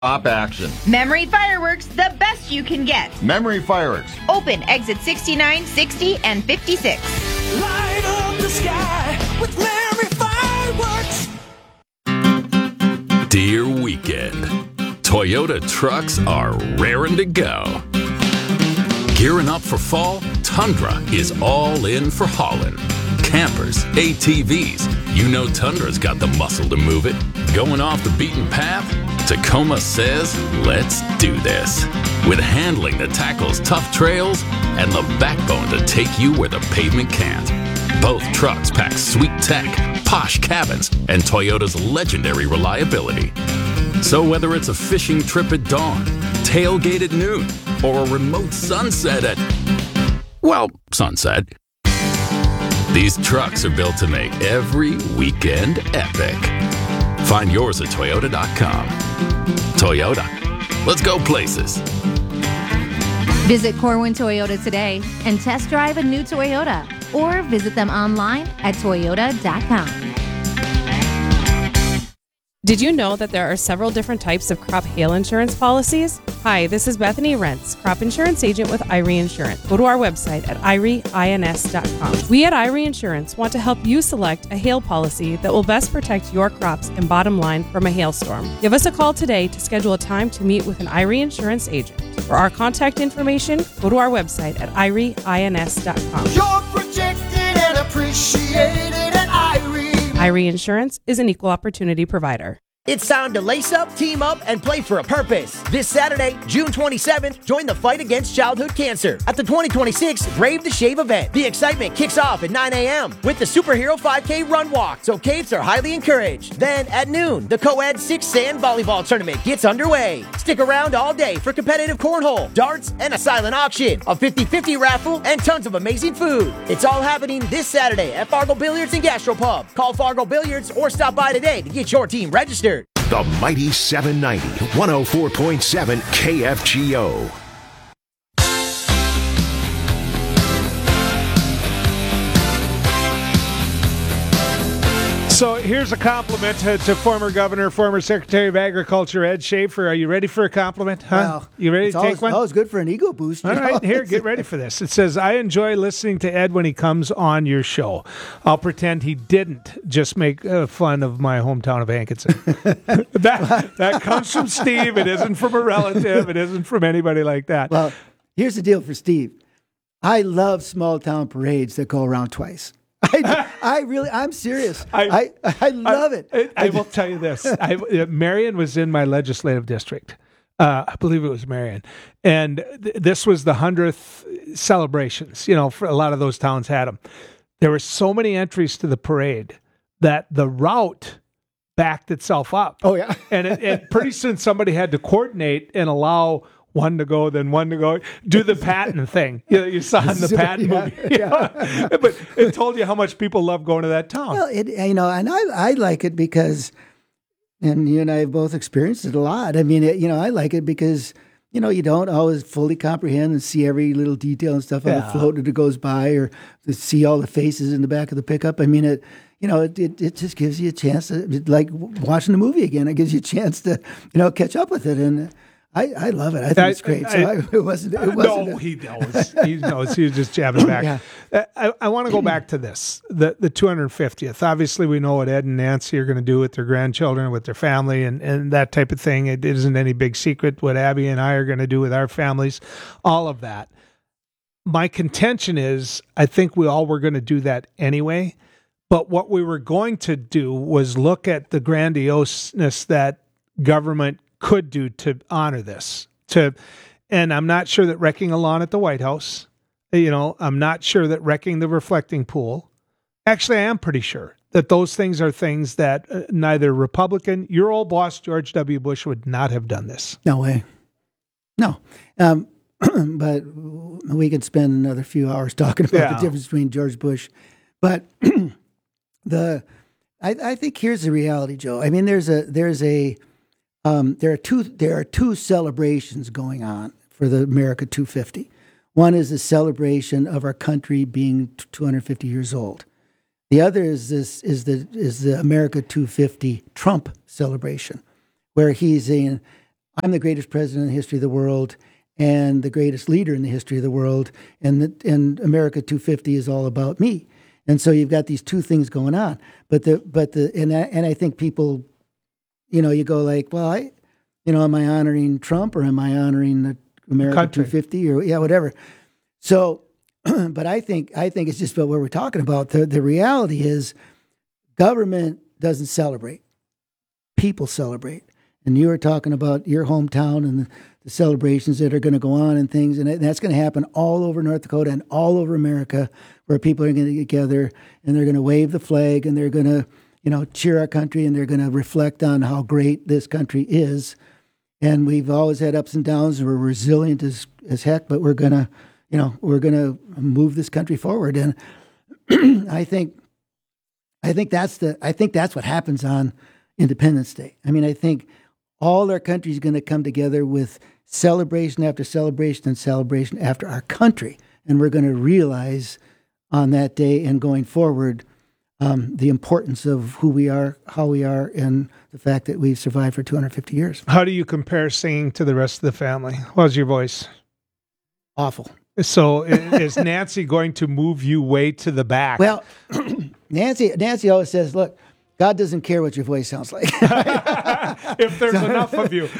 Op action. Memory Fireworks, the best you can get. Memory Fireworks. Open exit 69, 60, and 56. Light up the sky with Memory Fireworks. Dear Weekend, Toyota trucks are raring to go. Gearing up for fall, Tundra is all in for hauling. Campers, ATVs, you know Tundra's got the muscle to move it. Going off the beaten path? Tacoma says, let's do this. With handling that tackles tough trails and the backbone to take you where the pavement can't. Both trucks pack sweet tech, posh cabins, and Toyota's legendary reliability. So whether it's a fishing trip at dawn, tailgate at noon, or a remote sunset at, well, sunset, these trucks are built to make every weekend epic. Find yours at Toyota.com. Toyota, let's go places. Visit Corwin Toyota today and test drive a new Toyota, or visit them online at Toyota.com. Did you know that there are several different types of crop hail insurance policies? Hi, this is Bethany Rentz, crop insurance agent with Irie Insurance. Go to our website at irieins.com. We at Irie Insurance want to help you select a hail policy that will best protect your crops and bottom line from a hailstorm. Give us a call today to schedule a time to meet with an Irie Insurance agent. For our contact information, go to our website at irieins.com. You're protected and appreciated at Irie. Irie Insurance is an equal opportunity provider. It's time to lace up, team up, and play for a purpose. This Saturday, June 27th, join the fight against childhood cancer at the 2026 Brave the Shave event. The excitement kicks off at 9 a.m. with the Superhero 5K Run Walk, so capes are highly encouraged. Then at noon, the co-ed 6 sand volleyball tournament gets underway. Stick around all day for competitive cornhole, darts, and a silent auction, a 50-50 raffle, and tons of amazing food. It's all happening this Saturday at Fargo Billiards and Gastropub. Call Fargo Billiards or stop by today to get your team registered. The Mighty 790, 104.7 KFGO. So here's a compliment to former governor, former Secretary of Agriculture, Ed Schaefer. Are you ready for a compliment? Huh? Well, you ready to take one? It's always good for an ego boost. All right, here, get ready for this. It says, I enjoy listening to Ed when he comes on your show. I'll pretend he didn't just make fun of my hometown of Hankinson. that comes from Steve. It isn't from a relative. It isn't from anybody like that. Well, here's the deal for Steve. I love small town parades that go around twice. I'm serious. I love it. I will tell you this. Marion was in my legislative district. I believe it was Marion. And this was the 100th celebrations. You know, for a lot of those towns had them. There were so many entries to the parade that the route backed itself up. Oh, yeah. and pretty soon somebody had to coordinate and allow one to go, then one to go. Do the Patton thing. You saw in the Patton movie. Yeah. But it told you how much people love going to that town. Well, and I like it because, and you and I have both experienced it a lot. I mean, I like it because, you don't always fully comprehend and see every little detail and stuff on the float as it goes by, or to see all the faces in the back of the pickup. I mean, it just gives you a chance to, like watching the movie again. It gives you a chance to, catch up with it. And I love it. I think it's great. It wasn't. No, he knows. He knows. He was just jabbing back. Yeah. I want to go back to this, the 250th. Obviously, we know what Ed and Nancy are going to do with their grandchildren, with their family, and that type of thing. It isn't any big secret what Abby and I are going to do with our families, all of that. My contention is, I think we all were going to do that anyway, but what we were going to do was look at the grandioseness that government could do to honor this. And I'm not sure that wrecking a lawn at the White House, I'm not sure that wrecking the reflecting pool. Actually, I am pretty sure that those things are things that neither Republican, your old boss, George W. Bush, would not have done this. No way. No. But we could spend another few hours talking about the difference between George Bush. But I think here's the reality, Joe. I mean, there are two celebrations going on for the America 250. One is the celebration of our country being 250 years old. The other is the America 250 Trump celebration, where he's I'm the greatest president in the history of the world and the greatest leader in the history of the world, and America 250 is all about me. And so you've got these two things going on. And I think people, you go like, well, am I honoring Trump or am I honoring the America 250 or whatever? So, but I think it's just about what we're talking about. The reality is, government doesn't celebrate; people celebrate. And you were talking about your hometown and the celebrations that are going to go on and things, and that's going to happen all over North Dakota and all over America, where people are going to get together and they're going to wave the flag and they're going to, cheer our country, and they're going to reflect on how great this country is. And we've always had ups and downs, and we're resilient as heck, but we're going to move this country forward. And I think that's what happens on Independence Day. I mean, I think all our country is going to come together with celebration after celebration and celebration after our country. And we're going to realize on that day and going forward the importance of who we are, how we are, and the fact that we've survived for 250 years. How do you compare singing to the rest of the family? How's your voice? Awful. So is Nancy going to move you way to the back? Well, Nancy always says, look, God doesn't care what your voice sounds like. If there's enough of you.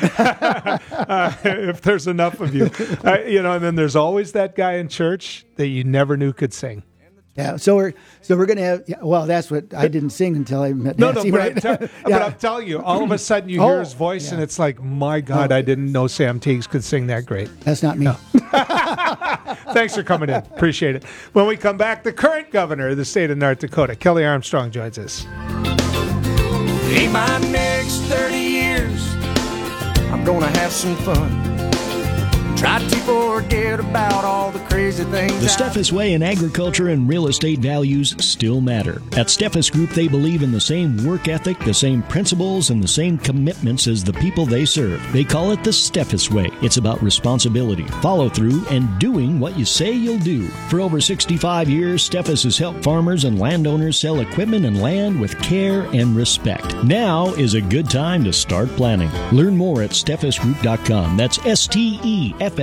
If there's enough of you. And then there's always that guy in church that you never knew could sing. Yeah, so we're going to have, that's what, I didn't sing until I met Nancy. But I'm telling you, all of a sudden you hear his voice and it's like, my God, I didn't know Sam Teagues could sing that great. That's not me. No. Thanks for coming in. Appreciate it. When we come back, the current governor of the state of North Dakota, Kelly Armstrong, joins us. In my next 30 years, I'm gonna have some fun. Try to forget about all the crazy things. The Steffes way in agriculture and real estate values still matter. At Steffes Group, they believe in the same work ethic, the same principles, and the same commitments as the people they serve. They call it the Steffes way. It's about responsibility, follow through, and doing what you say you'll do. For over 65 years, Steffes has helped farmers and landowners sell equipment and land with care and respect. Now is a good time to start planning. Learn more at steffesgroup.com. That's STEFFESgroup.com.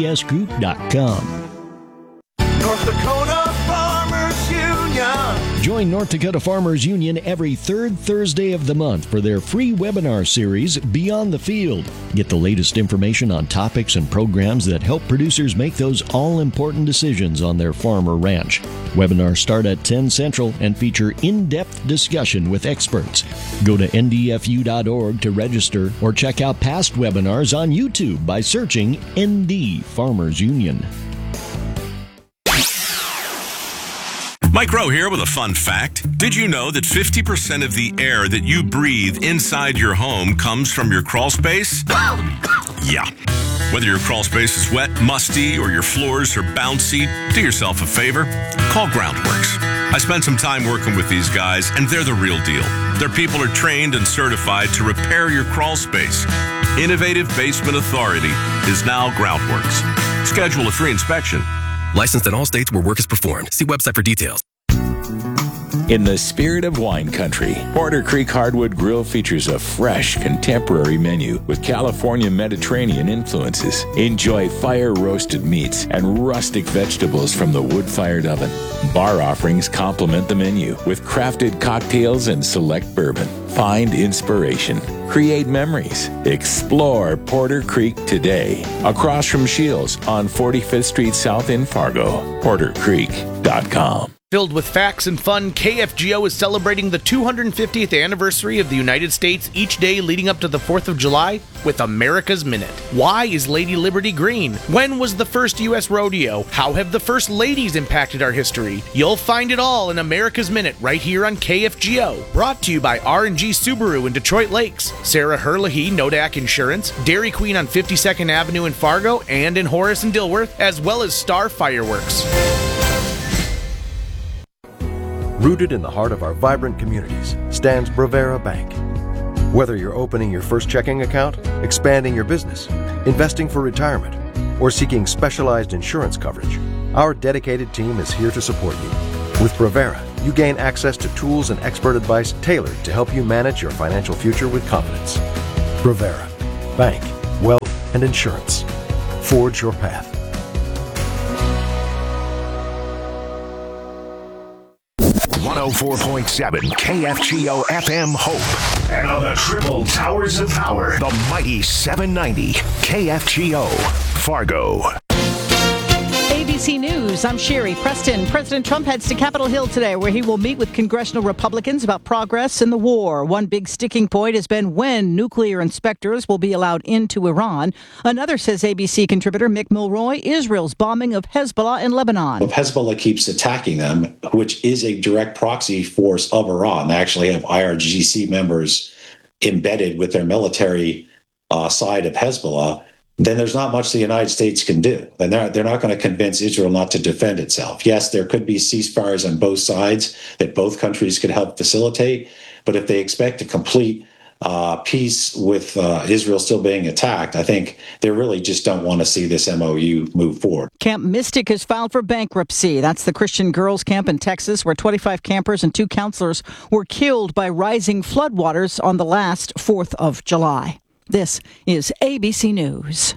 North Dakota Farmers Union. Join North Dakota Farmers Union every third Thursday of the month for their free webinar series, Beyond the Field. Get the latest information on topics and programs that help producers make those all-important decisions on their farm or ranch. Webinars start at 10 Central and feature in-depth discussion with experts. Go to ndfu.org to register or check out past webinars on YouTube by searching ND Farmers Union. Mike Rowe here with a fun fact. Did you know that 50% of the air that you breathe inside your home comes from your crawl space? Yeah. Whether your crawl space is wet, musty, or your floors are bouncy, do yourself a favor. Call Groundworks. I spent some time working with these guys, and they're the real deal. Their people are trained and certified to repair your crawl space. Innovative Basement Authority is now Groundworks. Schedule a free inspection. Licensed in all states where work is performed. See website for details. In the spirit of wine country, Porter Creek Hardwood Grill features a fresh, contemporary menu with California Mediterranean influences. Enjoy fire-roasted meats and rustic vegetables from the wood-fired oven. Bar offerings complement the menu with crafted cocktails and select bourbon. Find inspiration. Create memories. Explore Porter Creek today. Across from Shields on 45th Street South in Fargo. PorterCreek.com. Filled with facts and fun, KFGO is celebrating the 250th anniversary of the United States each day leading up to the 4th of July with America's Minute. Why is Lady Liberty green? When was the first U.S. rodeo? How have the first ladies impacted our history? You'll find it all in America's Minute right here on KFGO. Brought to you by R&G Subaru in Detroit Lakes, Sarah Herlihy, Nodak Insurance, Dairy Queen on 52nd Avenue in Fargo and in Horace and Dilworth, as well as Star Fireworks. Rooted in the heart of our vibrant communities stands Bravera Bank. Whether you're opening your first checking account, expanding your business, investing for retirement, or seeking specialized insurance coverage, our dedicated team is here to support you. With Bravera, you gain access to tools and expert advice tailored to help you manage your financial future with confidence. Bravera. Bank and insurance. Forge your path. .7 KFGO FM Hope. And on the triple towers of power, the mighty 790 KFGO Fargo. ABC News, I'm Sherry Preston. President Trump heads to Capitol Hill today, where he will meet with congressional Republicans about progress in the war. One big sticking point has been when nuclear inspectors will be allowed into Iran. Another, says ABC contributor Mick Milroy, Israel's bombing of Hezbollah in Lebanon. If Hezbollah keeps attacking them, which is a direct proxy force of Iran, they actually have IRGC members embedded with their military side of Hezbollah, then there's not much the United States can do. And they're not going to convince Israel not to defend itself. Yes, there could be ceasefires on both sides that both countries could help facilitate, but if they expect a complete peace with Israel still being attacked, I think they really just don't want to see this MOU move forward. Camp Mystic has filed for bankruptcy. That's the Christian girls' camp in Texas, where 25 campers and 2 counselors were killed by rising floodwaters on the last 4th of July. This is ABC News.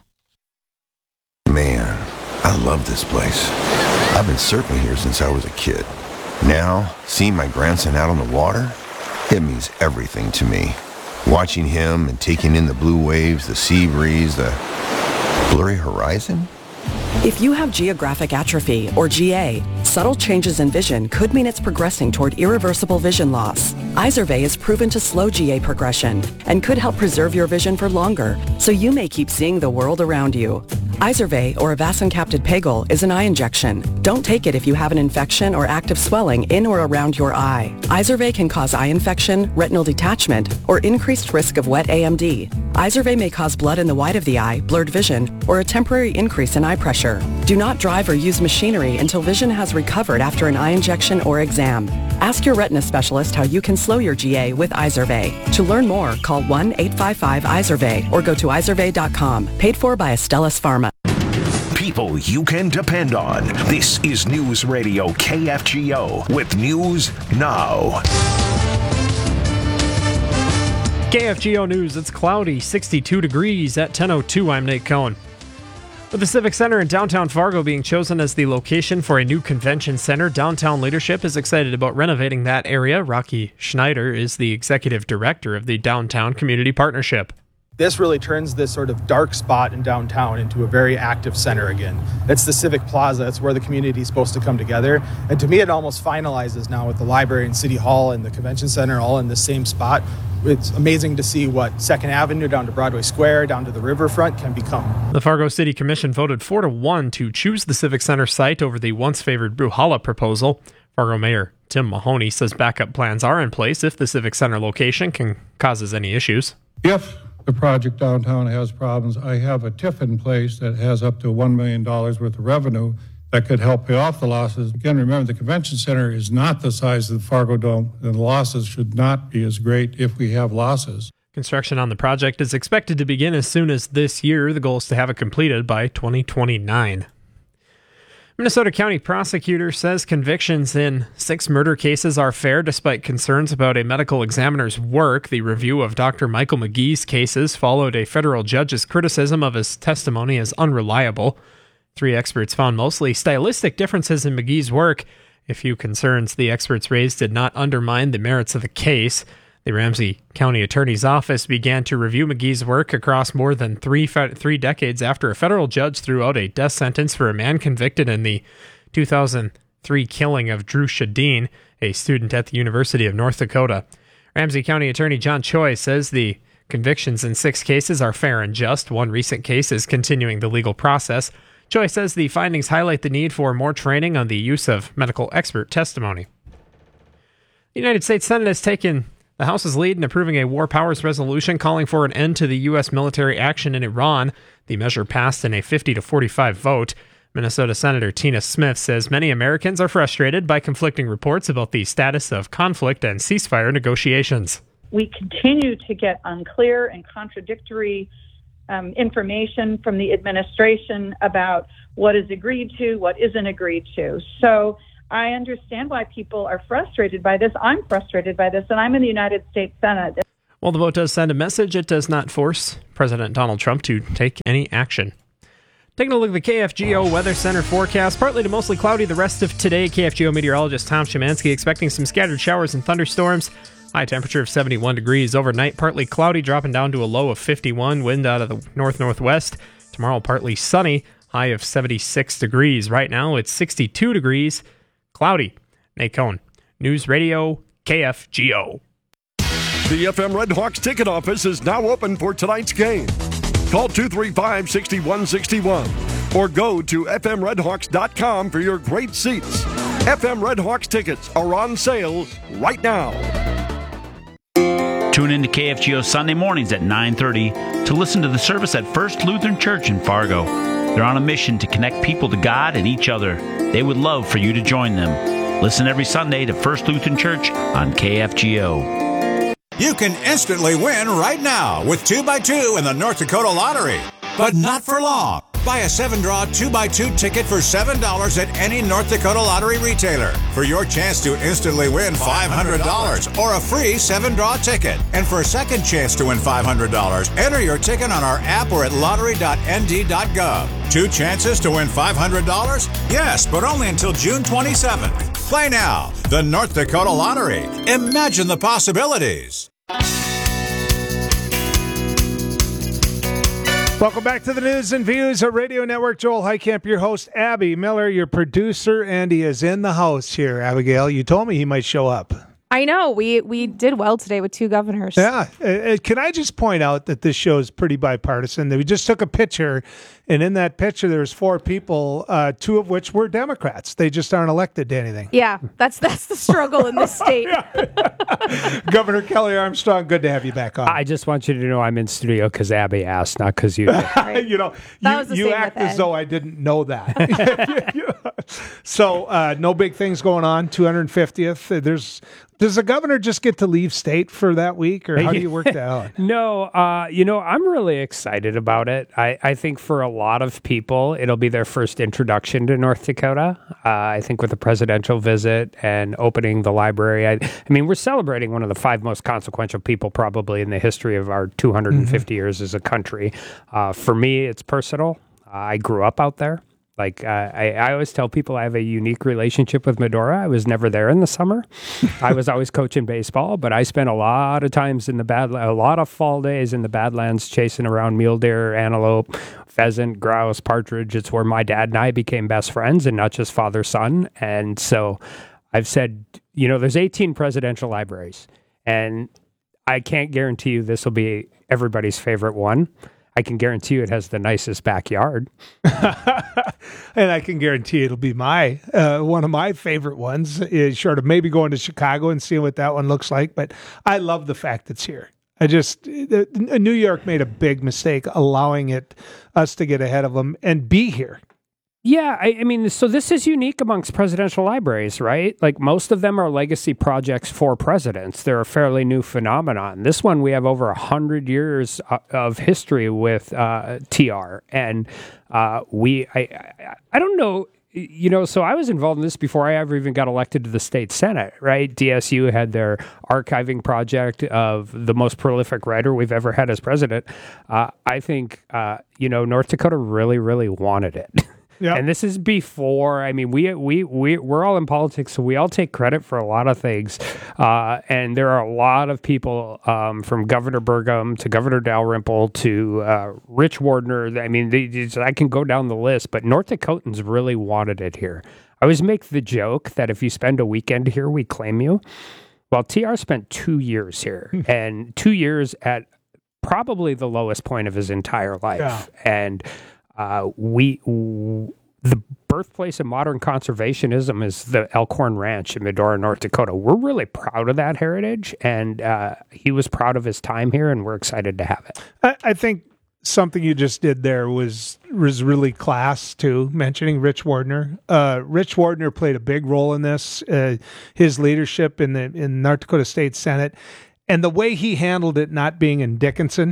Man, I love this place. I've been surfing here since I was a kid. Now, seeing my grandson out on the water, it means everything to me. Watching him and taking in the blue waves, the sea breeze, the blurry horizon. If you have geographic atrophy, or GA, subtle changes in vision could mean it's progressing toward irreversible vision loss. Izervay is proven to slow GA progression and could help preserve your vision for longer, so you may keep seeing the world around you. Izervay, or avacincaptad pegol, is an eye injection. Don't take it if you have an infection or active swelling in or around your eye. Izervay can cause eye infection, retinal detachment, or increased risk of wet AMD. Izervay may cause blood in the white of the eye, blurred vision, or a temporary increase in eye pressure. Do not drive or use machinery until vision has recovered after an eye injection or exam. Ask your retina specialist how you can slow your GA with Izervay. To learn more, call 1-855-IZERVAY or go to izervay.com. Paid for by Astellas Pharma. People you can depend on. This is News Radio KFGO with News Now. KFGO News, it's cloudy, 62 degrees at 10:02. I'm Nate Cohen. With the Civic Center in downtown Fargo being chosen as the location for a new convention center, downtown leadership is excited about renovating that area. Rocky Schneider is the executive director of the Downtown Community Partnership. This really turns this sort of dark spot in downtown into a very active center again. It's the Civic Plaza. It's where the community is supposed to come together. And to me, it almost finalizes now with the library and City Hall and the convention center all in the same spot. It's amazing to see what 2nd Avenue down to Broadway Square, down to the riverfront can become. The Fargo City Commission voted 4-1 to choose the Civic Center site over the once-favored Bruhala proposal. Fargo Mayor Tim Mahoney says backup plans are in place if the Civic Center location causes any issues. If the project downtown has problems, I have a TIF in place that has up to $1 million worth of revenue that could help pay off the losses. Again, remember, the convention center is not the size of the Fargo Dome, and the losses should not be as great if we have losses. Construction on the project is expected to begin as soon as this year. The goal is to have it completed by 2029. Minnesota County prosecutor says convictions in 6 murder cases are fair despite concerns about a medical examiner's work. The review of Dr. Michael McGee's cases followed a federal judge's criticism of his testimony as unreliable. 3 experts found mostly stylistic differences in McGee's work. A few concerns the experts raised did not undermine the merits of the case. The Ramsey County Attorney's Office began to review McGee's work across more than three decades after a federal judge threw out a death sentence for a man convicted in the 2003 killing of Drew Shadeen, a student at the University of North Dakota. Ramsey County Attorney John Choi says the convictions in 6 cases are fair and just. One recent case is continuing the legal process. Choi says the findings highlight the need for more training on the use of medical expert testimony. The United States Senate has taken the House's lead in approving a war powers resolution calling for an end to the U.S. military action in Iran. The measure passed in a 50-45 vote. Minnesota Senator Tina Smith says many Americans are frustrated by conflicting reports about the status of conflict and ceasefire negotiations. We continue to get unclear and contradictory information from the administration about what is agreed to, what isn't agreed to. So I understand why people are frustrated by this. I'm frustrated by this, and I'm in the United States Senate. While the vote does send a message, it does not force President Donald Trump to take any action. Taking a look at the KFGO Weather Center forecast, partly to mostly cloudy the rest of today. KFGO meteorologist Tom Szymanski expecting some scattered showers and thunderstorms. High temperature of 71 degrees. Overnight, partly cloudy, dropping down to a low of 51. Wind out of the north-northwest. Tomorrow, partly sunny. High of 76 degrees. Right now, it's 62 degrees. Cloudy. Nate Cohn, News Radio KFGO. The FM Redhawks ticket office is now open for tonight's game. Call 235-6161 or go to fmredhawks.com for your great seats. FM Redhawks tickets are on sale right now. Tune in to KFGO Sunday mornings at 9:30 to listen to the service at First Lutheran Church in Fargo. They're on a mission to connect people to God and each other. They would love for you to join them. Listen every Sunday to First Lutheran Church on KFGO. You can instantly win right now with 2x2 in the North Dakota Lottery. But not for long. Buy a 7-draw 2x2 ticket for $7 at any North Dakota Lottery retailer for your chance to instantly win $500 or a free 7-draw ticket. And for a second chance to win $500, enter your ticket on our app or at lottery.nd.gov. 2 chances to win $500? Yes, but only until June 27th. Play now. The North Dakota Lottery. Imagine the possibilities. Welcome back to the News and Views at Radio Network. Joel Heitkamp, your host. Abby Miller, your producer, and he is in the house here. Abigail, you told me he might show up. I know. We did well today with 2 governors. Yeah. Can I just point out that this show is pretty bipartisan? We just took a picture, and in that picture there's 4 people, 2 of which were Democrats. They just aren't elected to anything. Yeah, that's the struggle in this state. Governor Kelly Armstrong, good to have you back on. I just want you to know I'm in studio because Abby asked, not because you did. Right. You know, you act as though I didn't know that. So, no big things going on. 250th. Does the governor just get to leave state for that week, or how do you work that out? No, I'm really excited about it. I think for a lot of people, it'll be their first introduction to North Dakota. I think with the presidential visit and opening the library, I mean, we're celebrating one of the 5 most consequential people probably in the history of our 250 years as a country. For me, it's personal. I grew up out there. Like, I always tell people I have a unique relationship with Medora. I was never there in the summer. I was always coaching baseball, but I spent a lot of times in a lot of fall days in the Badlands chasing around mule deer, antelope, pheasant, grouse, partridge. It's where my dad and I became best friends and not just father-son. And so I've said, there's 18 presidential libraries, and I can't guarantee you this will be everybody's favorite one. I can guarantee you it has the nicest backyard. And I can guarantee it'll be one of my favorite ones, is short of maybe going to Chicago and seeing what that one looks like. But I love the fact it's here. New York made a big mistake allowing us to get ahead of them and be here. Yeah, I mean, so this is unique amongst presidential libraries, right? Like, most of them are legacy projects for presidents. They're a fairly new phenomenon. This one, we have over 100 years of history with TR. And I don't know, so I was involved in this before I ever even got elected to the state senate, right? DSU had their archiving project of the most prolific writer we've ever had as president. I think, North Dakota really, really wanted it. Yep. And this is before, I mean, we're all in politics, so we all take credit for a lot of things. And there are a lot of people from Governor Burgum to Governor Dalrymple to Rich Wardner. I mean, I can go down the list, but North Dakotans really wanted it here. I always make the joke that if you spend a weekend here, we claim you. Well, TR spent 2 years here, and 2 years at probably the lowest point of his entire life. Yeah. And the birthplace of modern conservationism is the Elkhorn Ranch in Medora, North Dakota. We're really proud of that heritage, and he was proud of his time here, and we're excited to have it. I think something you just did there was really class, too, mentioning Rich Wardner. Rich Wardner played a big role in this, his leadership in North Dakota State Senate, and the way he handled it not being in Dickinson.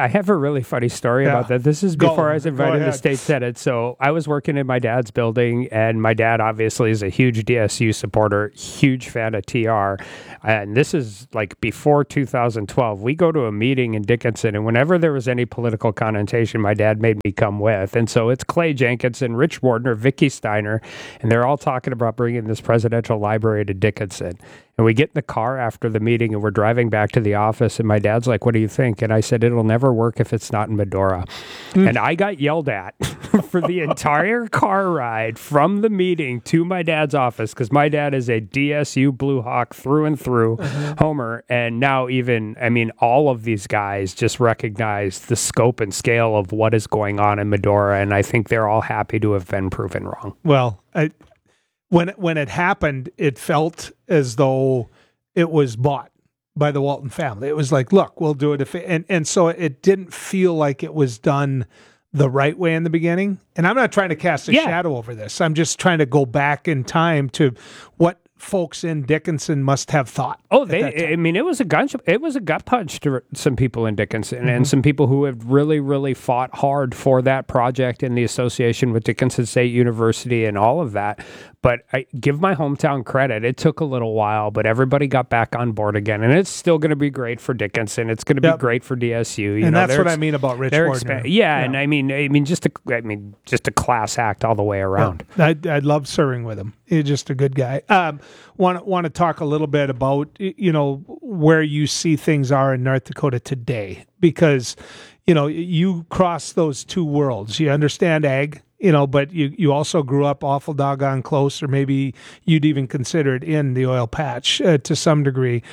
I have a really funny story about that. This is before I was invited to the state senate. So I was working in my dad's building, and my dad obviously is a huge DSU supporter, huge fan of TR. And this is like before 2012. We go to a meeting in Dickinson, and whenever there was any political connotation, my dad made me come with. And so it's Clay Jenkinson, Rich Wardner, Vicky Steiner, and they're all talking about bringing this presidential library to Dickinson. And we get in the car after the meeting, and we're driving back to the office, and my dad's like, "What do you think?" And I said, "It'll never work if it's not in Medora." And I got yelled at for the entire car ride from the meeting to my dad's office, because my dad is a DSU Blue Hawk through and through, Homer. And now all of these guys just recognize the scope and scale of what is going on in Medora, and I think they're all happy to have been proven wrong. Well, when it happened, it felt as though it was bought by the Walton family. It was like, look, we'll do it and so it didn't feel like it was done the right way in the beginning. And I'm not trying to cast a shadow over this. I'm just trying to go back in time to what folks in Dickinson must have thought. Oh, it was a gut punch to some people in Dickinson, and some people who have really, really fought hard for that project and the association with Dickinson State University and all of that. But I give my hometown credit. It took a little while, but everybody got back on board again, and it's still going to be great for Dickinson. It's going to be great for DSU. And that's what I mean about Rich Wardner. And I mean, just a class act all the way around. Yeah. I'd love serving with him. He's just a good guy. Want to talk a little bit about where you see things are in North Dakota today, because you cross those two worlds. You understand ag, but you also grew up awful doggone close, or maybe you'd even consider it in the oil patch to some degree.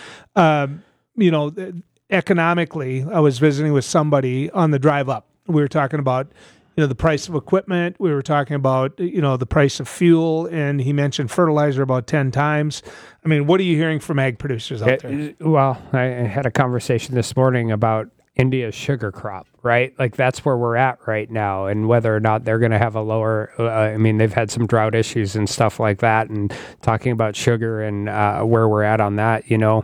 Economically, I was visiting with somebody on the drive up. We were talking about the price of equipment. We were talking about, the price of fuel, and he mentioned fertilizer about 10 times. I mean, what are you hearing from ag producers out there? Well, I had a conversation this morning about India's sugar crop, right? Like, that's where we're at right now, and whether or not they're going to have a lower, they've had some drought issues and stuff like that, and talking about sugar and where we're at on that,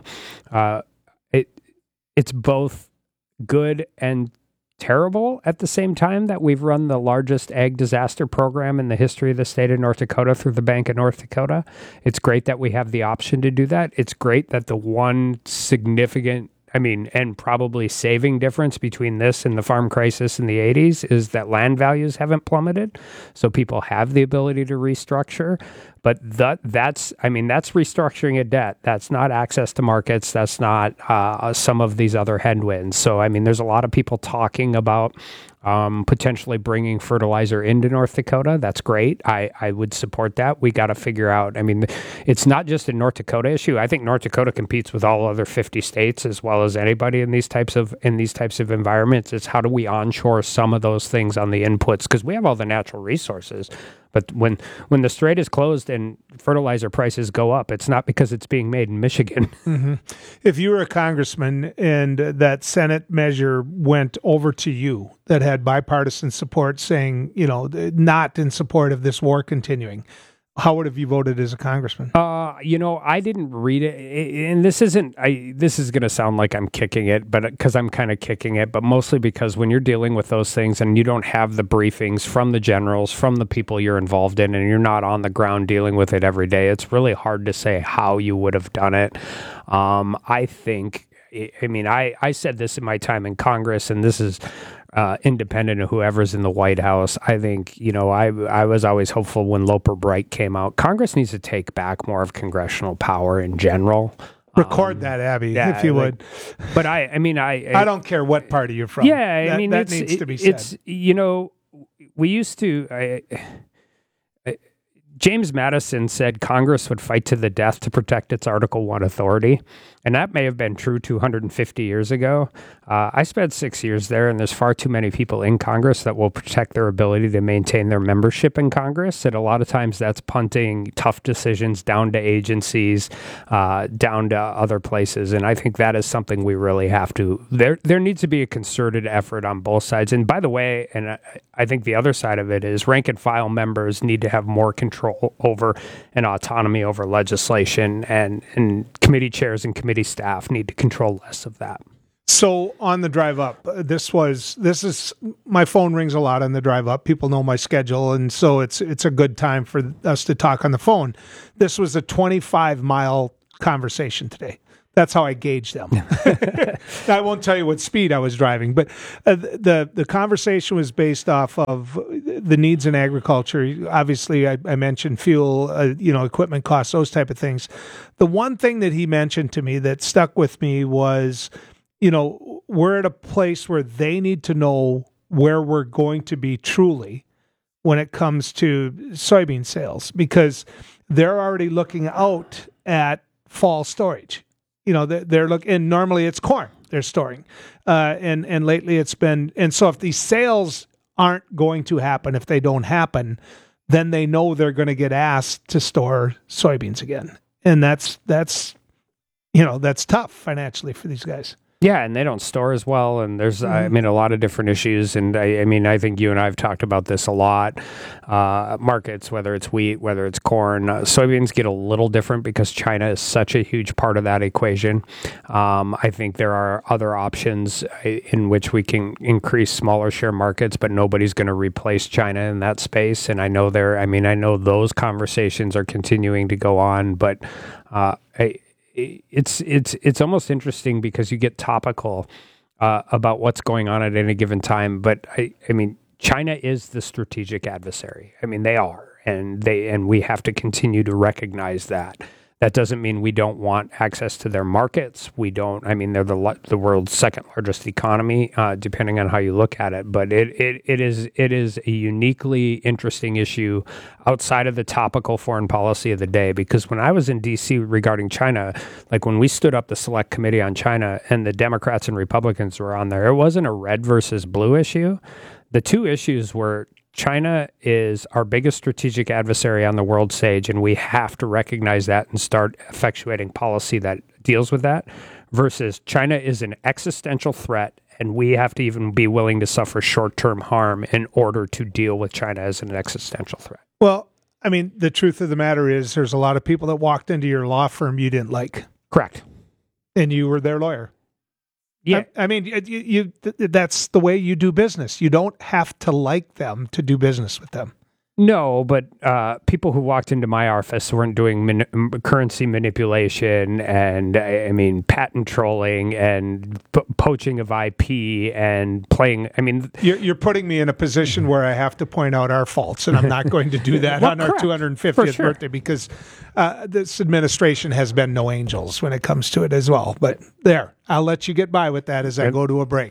it's both good and terrible at the same time that we've run the largest ag disaster program in the history of the state of North Dakota through the Bank of North Dakota. It's great that we have the option to do that. It's great that the one significant, and probably saving difference between this and the farm crisis in the 80s is that land values haven't plummeted. So people have the ability to restructure. But that's restructuring a debt. That's not access to markets. That's not some of these other headwinds. So, there's a lot of people talking about potentially bringing fertilizer into North Dakota. That's great. I would support that. We got to figure out, it's not just a North Dakota issue. I think North Dakota competes with all other 50 states as well as anybody in these types of environments. It's how do we onshore some of those things on the inputs, because we have all the natural resources. But when the strait is closed and fertilizer prices go up, it's not because it's being made in Michigan. Mm-hmm. If you were a congressman and that Senate measure went over to you that had bipartisan support saying, not in support of this war continuing, how would have you voted as a congressman? I didn't read it, and this is going to sound like I'm kicking it, but because I'm kind of kicking it, but mostly because when you're dealing with those things and you don't have the briefings from the generals, from the people you're involved in, and you're not on the ground dealing with it every day, it's really hard to say how you would have done it. I think, I said this in my time in Congress, and this is independent of whoever's in the White House. I think, I was always hopeful when Loper Bright came out. Congress needs to take back more of congressional power in general. Record that, Abby, if you would. But I don't care what party you're from. Yeah, that needs to be said. It's, we used to... James Madison said Congress would fight to the death to protect its Article I authority, and that may have been true 250 years ago. I spent 6 years there, and there's far too many people in Congress that will protect their ability to maintain their membership in Congress, and a lot of times that's punting tough decisions down to agencies, down to other places, and I think that is something we really have to... There needs to be a concerted effort on both sides, and by the way, and I think the other side of it is rank and file members need to have more control over and autonomy over legislation, and committee chairs and committee staff need to control less of that. So on the drive up, this is my phone rings a lot on the drive up. People know my schedule, and so it's a good time for us to talk on the phone. This was a 25-mile conversation today. That's how I gauge them. I won't tell you what speed I was driving, but the conversation was based off of the needs in agriculture. Obviously, I mentioned fuel, equipment costs, those type of things. The one thing that he mentioned to me that stuck with me was, we're at a place where they need to know where we're going to be truly when it comes to soybean sales, because they're already looking out at fall storage. They're looking, and normally it's corn they're storing. And lately it's been, and so if these sales aren't going to happen, if they don't happen, then they know they're going to get asked to store soybeans again. And that's tough financially for these guys. Yeah, and they don't store as well, and there's, a lot of different issues, and I think you and I have talked about this a lot. Markets, whether it's wheat, whether it's corn, soybeans get a little different because China is such a huge part of that equation. I think there are other options in which we can increase smaller share markets, but nobody's going to replace China in that space, and I know those conversations are continuing to go on, but it's almost interesting because you get topical about what's going on at any given time. But I mean, China is the strategic adversary. I mean, they are, and we have to continue to recognize that. That doesn't mean we don't want access to their markets. We don't. I mean, they're the world's second largest economy, depending on how you look at it. But it is a uniquely interesting issue outside of the topical foreign policy of the day. Because when I was in D.C. regarding China, like when we stood up the Select Committee on China and the Democrats and Republicans were on there, it wasn't a red versus blue issue. The two issues were China is our biggest strategic adversary on the world stage, and we have to recognize that and start effectuating policy that deals with that, versus China is an existential threat, and we have to even be willing to suffer short-term harm in order to deal with China as an existential threat. Well, I mean, the truth of the matter is there's a lot of people that walked into your law firm you didn't like. Correct. And you were their lawyer. Yeah, I mean, that's the way you do business. You don't have to like them to do business with them. No, but people who walked into my office weren't doing currency manipulation and, patent trolling and poaching of IP and playing. I mean, you're putting me in a position where I have to point out our faults, and I'm not going to do that on our 250th birthday because this administration has been no angels when it comes to it as well. But there, I'll let you get by with that as I go to a break.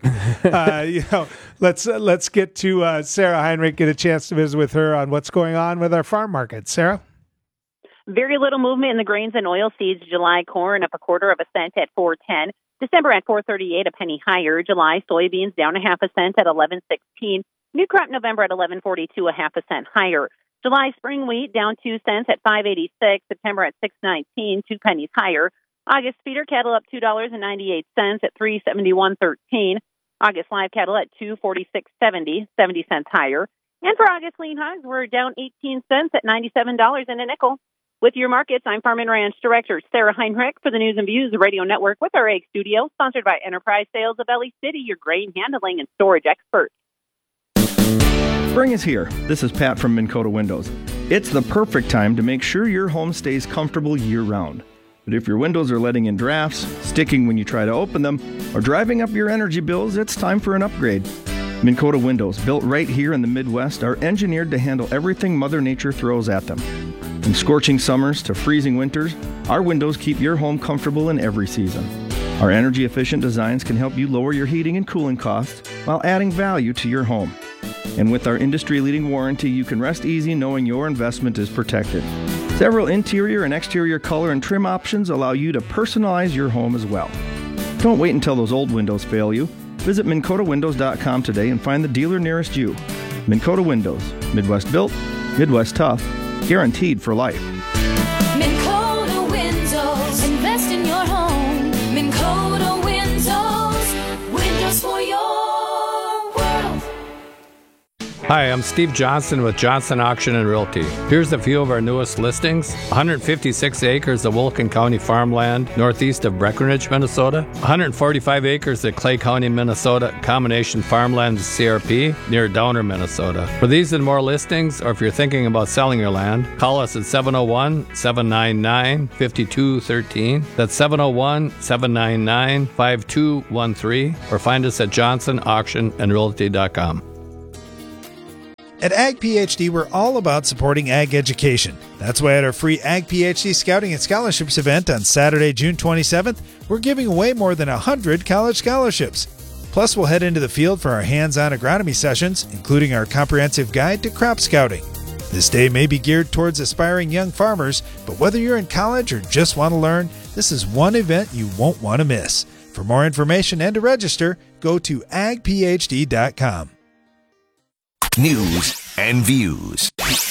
Let's get to Sarah Heinrich, get a chance to visit with her on what's going on with our farm market. Sarah? Very little movement in the grains and oilseeds. July corn up 1/4 cent at $4.10. December at $4.38, a penny higher. July soybeans down 1/2 cent at $11.16. New crop November at $11.42, 1/2 cent higher. July spring wheat down 2 cents at $5.86. September at $6.19, 2 pennies higher. August feeder cattle up $2.98 at $371.13. August live cattle at $246.70, 70 cents higher. And for August lean hogs, we're down 18 cents at $97 and a nickel. With your markets, I'm Farm and Ranch Director Sarah Heinrich for the News and Views Radio Network with our Egg Studio, sponsored by Enterprise Sales of Valley City, your grain handling and storage expert. Spring is here. This is Pat from Minn Kota Windows. It's the perfect time to make sure your home stays comfortable year-round. But if your windows are letting in drafts, sticking when you try to open them, or driving up your energy bills, it's time for an upgrade. Minn Kota Windows, built right here in the Midwest, are engineered to handle everything Mother Nature throws at them. From scorching summers to freezing winters, our windows keep your home comfortable in every season. Our energy-efficient designs can help you lower your heating and cooling costs while adding value to your home. And with our industry-leading warranty, you can rest easy knowing your investment is protected. Several interior and exterior color and trim options allow you to personalize your home as well. Don't wait until those old windows fail you. Visit MinnKotaWindows.com today and find the dealer nearest you. Minn Kota Windows, Midwest built, Midwest tough, guaranteed for life. Minn Kota Windows, invest in your home. Minn Kota Windows, windows for your world. Hi, I'm Steve Johnson with Johnson Auction and Realty. Here's a few of our newest listings. 156 acres of Wilkin County farmland northeast of Breckenridge, Minnesota. 145 acres of Clay County, Minnesota combination farmland CRP near Downer, Minnesota. For these and more listings, or if you're thinking about selling your land, call us at 701-799-5213. That's 701-799-5213, or find us at johnsonauctionandrealty.com. At Ag PhD, we're all about supporting ag education. That's why at our free Ag PhD Scouting and Scholarships event on Saturday, June 27th, we're giving away more than 100 college scholarships. Plus, we'll head into the field for our hands-on agronomy sessions, including our comprehensive guide to crop scouting. This day may be geared towards aspiring young farmers, but whether you're in college or just want to learn, this is one event you won't want to miss. For more information and to register, go to agphd.com. News and views.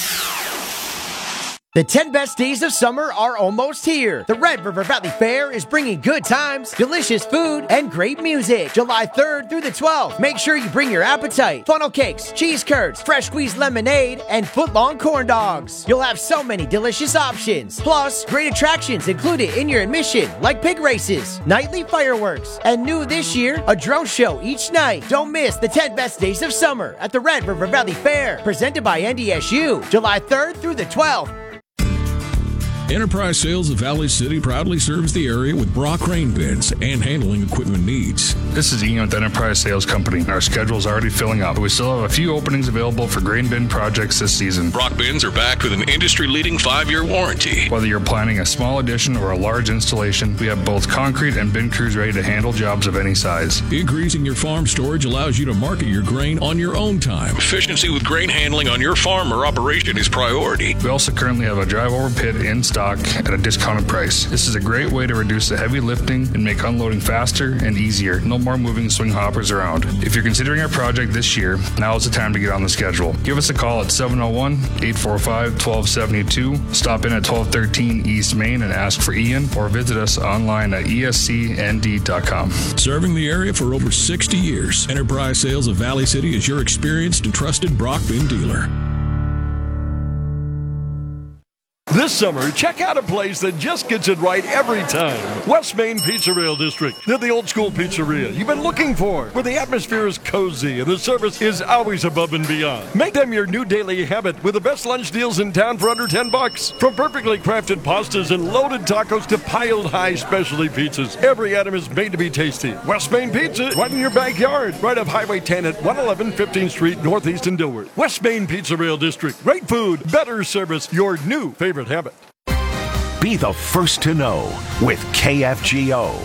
The 10 best days of summer are almost here. The Red River Valley Fair is bringing good times, delicious food, and great music. July 3rd through the 12th. Make sure you bring your appetite. Funnel cakes, cheese curds, fresh squeezed lemonade, and foot-long corn dogs. You'll have so many delicious options. Plus, great attractions included in your admission, like pig races, nightly fireworks, and new this year, a drone show each night. Don't miss the 10 best days of summer at the Red River Valley Fair, presented by NDSU, July 3rd through the 12th. Enterprise Sales of Valley City proudly serves the area with Brock Crane bins and handling equipment needs. This is Ian with Enterprise Sales Company. Our schedule is already filling up. We still have a few openings available for grain bin projects this season. Brock bins are backed with an industry-leading 5-year warranty. Whether you're planning a small addition or a large installation, we have both concrete and bin crews ready to handle jobs of any size. Increasing your farm storage allows you to market your grain on your own time. Efficiency with grain handling on your farm or operation is priority. We also currently have a drive-over pit in stock at a discounted price. This is a great way to reduce the heavy lifting and make unloading faster and easier. No more moving swing hoppers around. If you're considering our project this year, now is the time to get on the schedule. Give us a call at 701-845-1272. Stop in at 1213 East Main and ask for Ian, or visit us online at escnd.com. Serving the area for over 60 years, Enterprise Sales of Valley City is your experienced and trusted Brock bin dealer. This summer, check out a place that just gets it right every time. West Main Pizzeria District. They're the old school pizzeria you've been looking for, where the atmosphere is cozy and the service is always above and beyond. Make them your new daily habit with the best lunch deals in town for under $10. From perfectly crafted pastas and loaded tacos to piled high specialty pizzas, every item is made to be tasty. West Main Pizza, right in your backyard, right off Highway 10 at 111 15th Street, Northeast in Dilworth. West Main Pizzeria District. Great food, better service, your new favorite habit. Be the first to know with KFGO.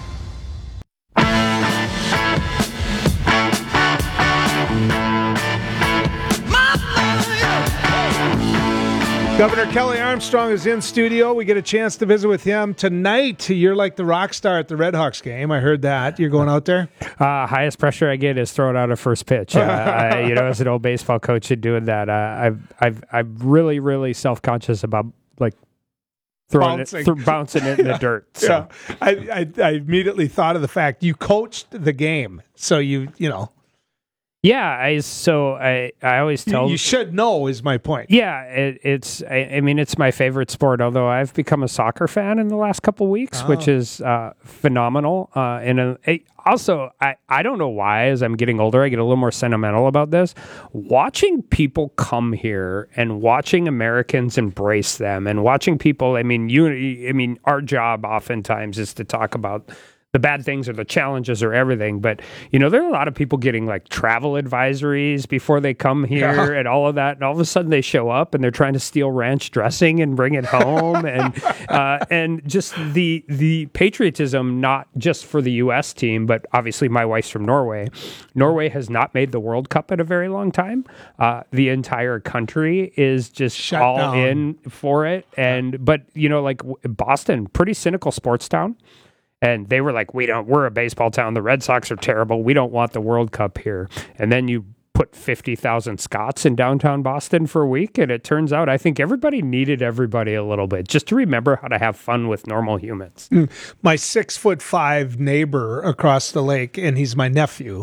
Governor Kelly Armstrong is in studio. We get a chance to visit with him tonight. You're like the rock star at the Red Hawks game. I heard that. You're going out there? Highest pressure I get is throwing out a first pitch. As an old baseball coach, doing that, I'm really self-conscious about bouncing it in the dirt. So. Yeah. I immediately thought of the fact you coached the game, so you know. Yeah, I always tell you should know is my point. Yeah, it's my favorite sport. Although I've become a soccer fan in the last couple of weeks, which is phenomenal. Also, I don't know why. As I'm getting older, I get a little more sentimental about this. Watching people come here and watching Americans embrace them, and watching people. Our job oftentimes is to talk about the bad things or the challenges or everything. But, there are a lot of people getting like travel advisories before they come here and all of that. And all of a sudden they show up and they're trying to steal ranch dressing and bring it home. and just the patriotism, not just for the U.S. team, but obviously my wife's from Norway. Norway has not made the World Cup in a very long time. The entire country is just shut all down. In for it. But Boston, pretty cynical sports town. And they were like, we're a baseball town. The Red Sox are terrible. We don't want the World Cup here. And then you put 50,000 Scots in downtown Boston for a week. And it turns out, I think everybody needed everybody a little bit just to remember how to have fun with normal humans. My 6'5" neighbor across the lake, and he's my nephew.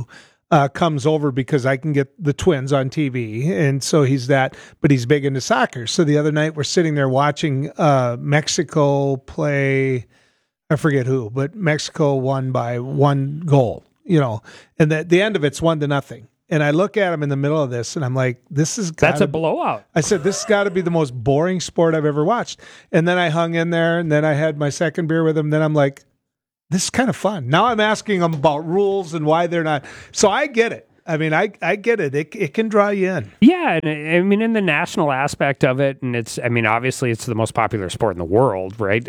comes over because I can get the Twins on TV, and so but he's big into soccer. So the other night we're sitting there watching Mexico play, I forget who, but Mexico won by 1 goal, and the end of it's 1-0. And I look at him in the middle of this, and I'm like, that's a blowout. I said, this has got to be the most boring sport I've ever watched. And then I hung in there, and then I had my second beer with him. Then I'm like, this is kind of fun. Now I'm asking them about rules and why they're not. So I get it. I mean, I get it. It can draw you in. Yeah, and I mean, in the national aspect of it, and obviously it's the most popular sport in the world, right?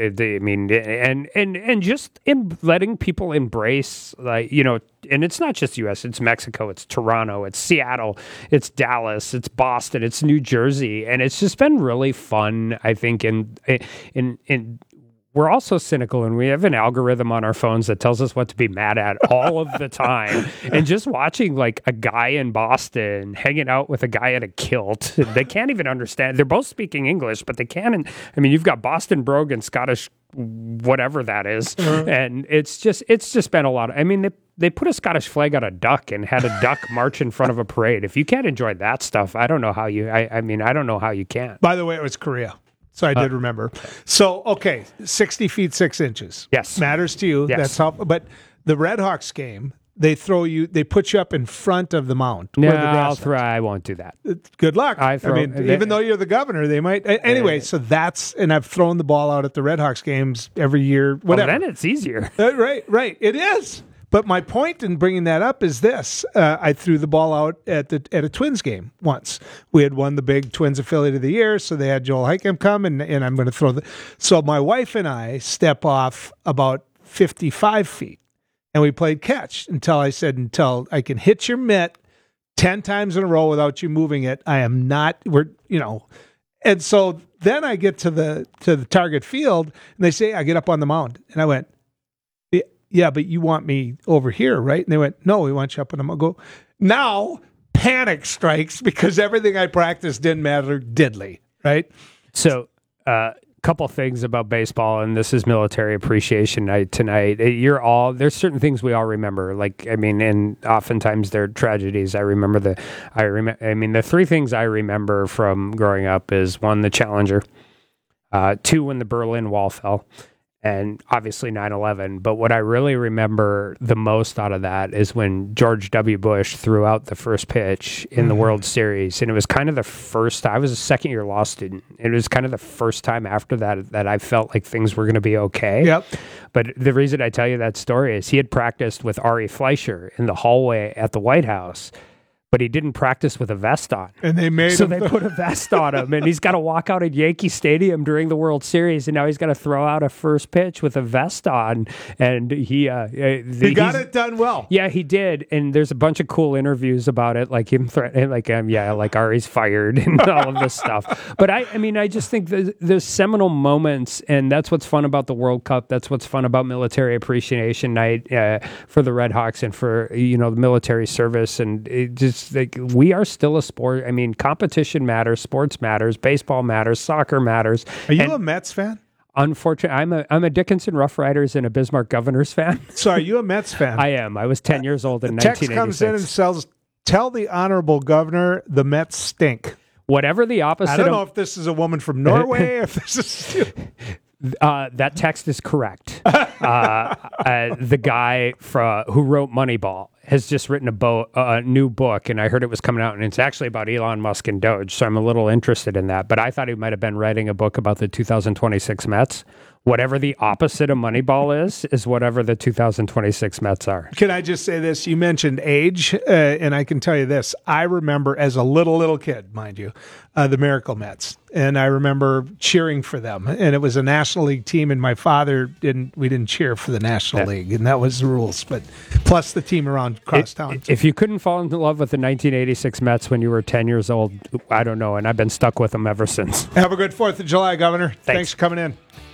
And just in letting people embrace, and it's not just U.S., it's Mexico, it's Toronto, it's Seattle, it's Dallas, it's Boston, it's New Jersey, and it's just been really fun, I think, in we're also cynical, and we have an algorithm on our phones that tells us what to be mad at all of the time. And just watching like a guy in Boston hanging out with a guy in a kilt, they can't even understand. They're both speaking English, but they can't. I mean, you've got Boston brogue and Scottish whatever that is, and it's just been a lot. I mean, they put a Scottish flag on a duck and had a duck march in front of a parade. If you can't enjoy that stuff, I don't know how you. I mean, I don't know how you can. By the way, it was Korea. So I did remember. So, okay, 60 feet, 6 inches. Yes. Matters to you. Yes. That's how, but the Red Hawks game, they put you up in front of the mound. No, I won't do that. Good luck. Even though you're the governor, they might. Anyway, so and I've thrown the ball out at the Red Hawks games every year, whatever. Well, then it's easier. Right. It is. But my point in bringing that up is this. I threw the ball out at a Twins game once. We had won the big Twins Affiliate of the Year, so they had Joel Heichem come, and I'm going to throw So my wife and I step off about 55 feet, and we played catch until I can hit your mitt 10 times in a row without you moving it. I am not, And so then I get to the target field, and they say, I get up on the mound. And I went, yeah, but you want me over here, right? And they went, no, we want you up. And I'm going to go. Now, panic strikes because everything I practiced didn't matter diddly, right? So, couple things about baseball, and this is Military Appreciation Night tonight. There's certain things we all remember. And oftentimes they're tragedies. The 3 things I remember from growing up is 1, the Challenger, 2, when the Berlin Wall fell, and obviously 9/11. But what I really remember the most out of that is when George W. Bush threw out the first pitch in the World Series. And it was kind of the first, I was a second-year law student. It was kind of the first time after that I felt like things were going to be okay. Yep. But the reason I tell you that story is he had practiced with Ari Fleischer in the hallway at the White House, but he didn't practice with a vest on. And they put a vest on him, and he's got to walk out at Yankee Stadium during the World Series, and now he's got to throw out a first pitch with a vest on. And he got it done well. Yeah, he did. And there's a bunch of cool interviews about it, like him threatening, like Ari's fired and all of this stuff. But I just think there's seminal moments, and that's what's fun about the World Cup. That's what's fun about Military Appreciation Night for the Red Hawks and for the military service, and it just. We are still a sport. I mean, competition matters, sports matters, baseball matters, soccer matters. Are you a Mets fan? Unfortunately, I'm a Dickinson Rough Riders and a Bismarck Governors fan. So are you a Mets fan? I am. I was 10 years old in 1986. Text comes in and says, tell the honorable governor the Mets stink. Whatever the opposite. I don't know if this is a woman from Norway, if this is... That text is correct. The guy who wrote Moneyball has just written a new book, and I heard it was coming out, and it's actually about Elon Musk and Doge, so I'm a little interested in that. But I thought he might have been writing a book about the 2026 Mets. Whatever the opposite of Moneyball is whatever the 2026 Mets are. Can I just say this? You mentioned age, and I can tell you this. I remember as a little kid, mind you, the Miracle Mets. And I remember cheering for them. And it was a National League team, and my father didn't cheer for the National League. And that was the rules. But plus the team around across town. If you couldn't fall in love with the 1986 Mets when you were 10 years old, I don't know. And I've been stuck with them ever since. Have a good 4th of July, Governor. Thanks for coming in.